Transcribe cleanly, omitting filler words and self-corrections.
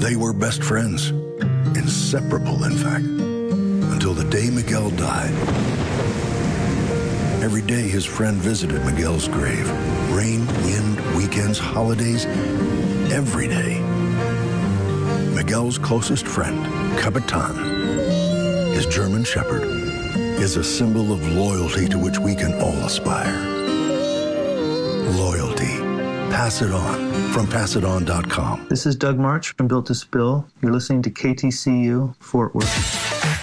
They were best friends, inseparable, in fact, until the day Miguel died. Every day his friend visited Miguel's grave. Rain, wind, weekends, holidays, every day. Miguel's closest friend, Capitan, his German Shepherd, is a symbol of loyalty to which we can all aspire. Loyalty. Pass it on from passiton.com. This is Doug March from Built to Spill. You're listening to KTCU Fort Worth.